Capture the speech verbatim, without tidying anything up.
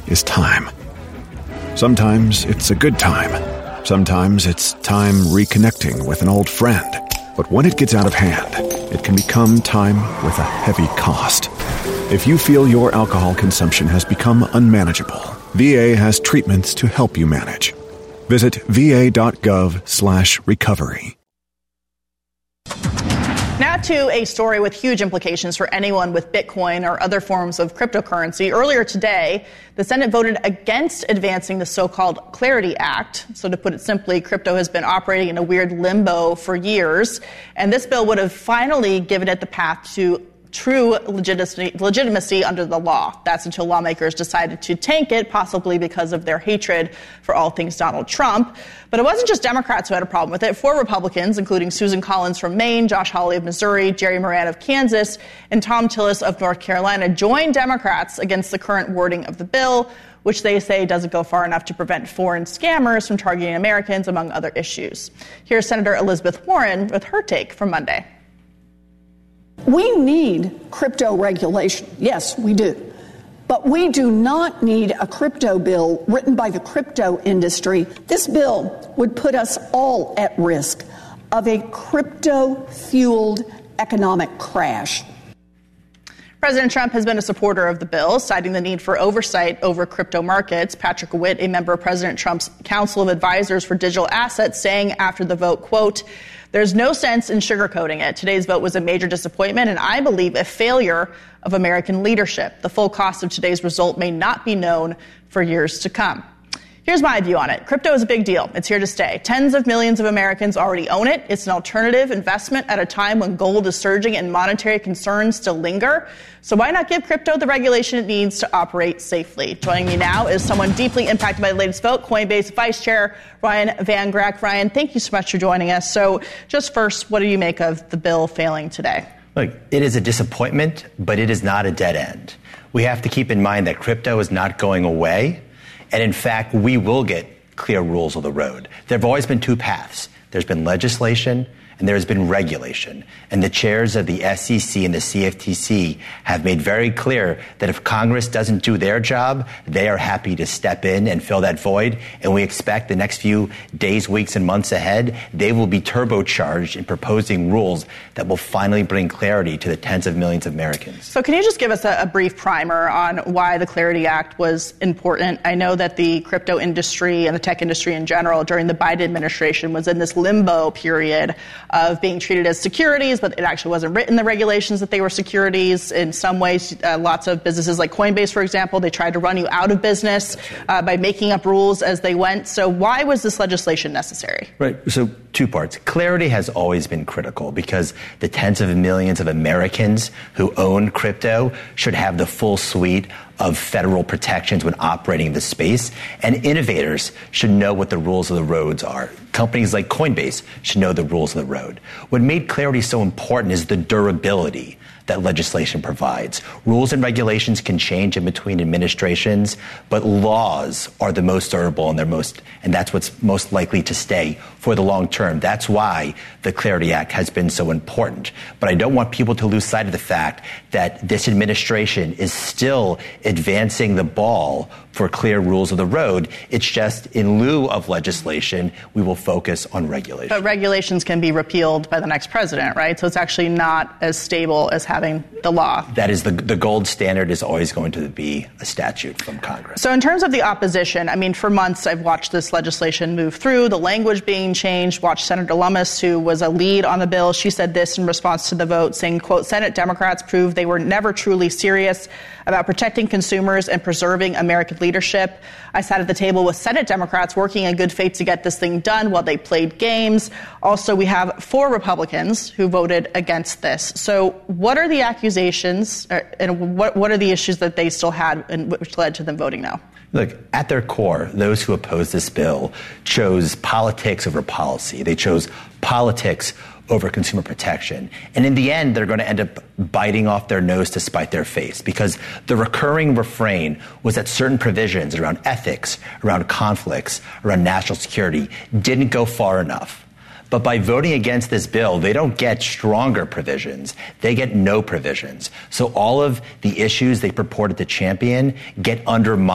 is time. Sometimes it's a good time. Sometimes it's time reconnecting with an old friend. But when it gets out of hand, it can become time with a heavy cost. If you feel your alcohol consumption has become unmanageable, V A has treatments to help you manage. Visit va.gov slash recovery. Now to a story with huge implications for anyone with Bitcoin or other forms of cryptocurrency. Earlier today, the Senate voted against advancing the so-called Clarity Act. So to put it simply, crypto has been operating in a weird limbo for years. And this bill would have finally given it the path to true legitimacy, legitimacy under the law. That's until lawmakers decided to tank it, possibly because of their hatred for all things Donald Trump. But it wasn't just Democrats who had a problem with it. Four Republicans, including Susan Collins from Maine, Josh Hawley of Missouri, Jerry Moran of Kansas, and Tom Tillis of North Carolina, joined Democrats against the current wording of the bill, which they say doesn't go far enough to prevent foreign scammers from targeting Americans, among other issues. Here's Senator Elizabeth Warren with her take from Monday. We need crypto regulation. Yes, we do. But we do not need a crypto bill written by the crypto industry. This bill would put us all at risk of a crypto-fueled economic crash. President Trump has been a supporter of the bill, citing the need for oversight over crypto markets. Patrick Witt, a member of President Trump's Council of Advisors for Digital Assets, saying after the vote, quote, "There's no sense in sugarcoating it. Today's vote was a major disappointment and I believe a failure of American leadership. The full cost of today's result may not be known for years to come." Here's my view on it. Crypto is a big deal. It's here to stay. Tens of millions of Americans already own it. It's an alternative investment at a time when gold is surging and monetary concerns still linger. So why not give crypto the regulation it needs to operate safely? Joining me now is someone deeply impacted by the latest vote, Coinbase Vice Chair Ryan Van Grack. Ryan, thank you so much for joining us. So just first, what do you make of the bill failing today? Look, it is a disappointment, but it is not a dead end. We have to keep in mind that crypto is not going away. And in fact, we will get clear rules of the road. There have always been two paths. There's been legislation and there has been regulation. And the chairs of the S E C and the C F T C have made very clear that if Congress doesn't do their job, they are happy to step in and fill that void. And we expect the next few days, weeks, and months ahead, they will be turbocharged in proposing rules that will finally bring clarity to the tens of millions of Americans. So can you just give us a, a brief primer on why the Clarity Act was important? I know that the crypto industry and the tech industry in general during the Biden administration was in this limbo period of being treated as securities, but it actually wasn't written in the regulations that they were securities. In some ways, uh, lots of businesses like Coinbase, for example, they tried to run you out of business uh, by making up rules as they went. So why was this legislation necessary? Right. So two parts. Clarity has always been critical because the tens of millions of Americans who own crypto should have the full suite of federal protections when operating the space, and innovators should know what the rules of the roads are. Companies like Coinbase should know the rules of the road. What made Clarity so important is the durability that legislation provides. Rules and regulations can change in between administrations, but laws are the most durable and they're most, and that's what's most likely to stay for the long term. That's why the Clarity Act has been so important. But I don't want people to lose sight of the fact that this administration is still advancing the ball for clear rules of the road. It's just in lieu of legislation, we will focus on regulation. But regulations can be repealed by the next president, right? So it's actually not as stable as having the law. That is the, the gold standard is always going to be a statute from Congress. So in terms of the opposition, I mean, for months I've watched this legislation move through, the language being changed, watched Senator Lummis, who was a lead on the bill. She said this in response to the vote, saying, quote, "Senate Democrats proved they were never truly serious about protecting consumers and preserving American leadership. I sat at the table with Senate Democrats working in good faith to get this thing done while they played games." Also, we have four Republicans who voted against this. So what are the accusations and what, what are the issues that they still had and which led to them voting no? Look, at their core, those who oppose this bill chose politics over policy. They chose politics over consumer protection. And in the end, they're going to end up biting off their nose to spite their face, because the recurring refrain was that certain provisions around ethics, around conflicts, around national security didn't go far enough. But by voting against this bill, they don't get stronger provisions. They get no provisions. So all of the issues they purported to champion get undermined.